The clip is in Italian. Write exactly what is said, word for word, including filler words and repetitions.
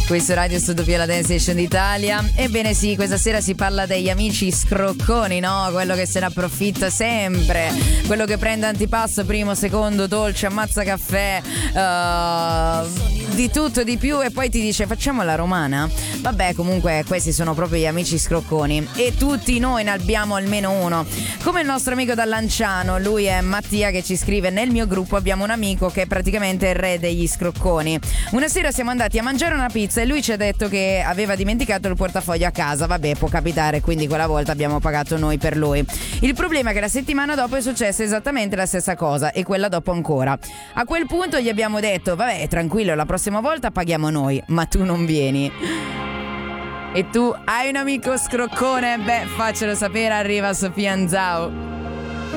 qui su Radio Studio Pio, la Dance Station d'Italia. Ebbene sì, questa sera si parla degli amici scrocconi, no? Quello che se ne approfitta sempre, quello che prende antipasto, primo, secondo, dolce, ammazza caffè, uh, di tutto e di più, e poi ti dice facciamo la romana. Vabbè, comunque questi sono proprio gli amici scrocconi, e tutti noi ne abbiamo almeno uno, come il nostro amico da Lanciano. Lui è Mattia, che ci scrive: nel mio gruppo abbiamo un amico che è praticamente il re degli scrocconi. Una sera siamo andati a mangiare una pizza e lui ci ha detto che aveva dimenticato il portafoglio a casa. Vabbè, può capitare, quindi quella volta abbiamo pagato noi per lui. Il problema è che la settimana dopo è successa esattamente la stessa cosa, e quella dopo ancora. A quel punto gli abbiamo detto: vabbè, tranquillo, la prossima volta paghiamo noi, ma tu non vieni. E tu hai un amico scroccone? Beh, faccelo sapere, arriva Sofia Anzao.